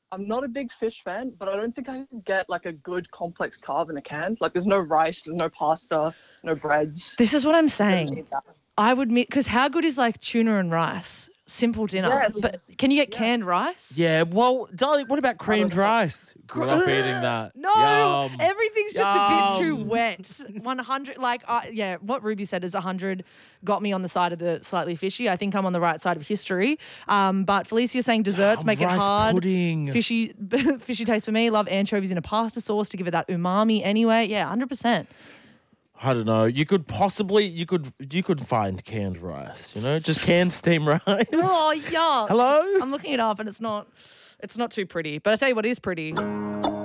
I'm not a big fish fan, but I don't think I could get like a good complex carb in a can. Like there's no rice, there's no pasta, no breads. This is what I'm Don't saying. need that. I would admit, because how good is like tuna and rice? Simple dinner. Yes. But can you get canned rice? Yeah, well, darling, what about creamed know. rice? Grew up eating that. No, Yum. everything's just a bit too Yum. wet. 100, what Ruby said is 100 got me on the side of the slightly fishy. I think I'm on the right side of history. But Felicia saying desserts make it rice hard. pudding. Fishy taste for me. Love anchovies in a pasta sauce to give it that umami anyway. Yeah, 100%. I don't know. You could find canned rice, just canned steamed rice. Oh, yuck. Hello? I'm looking it up and it's not too pretty. But I tell you what is pretty.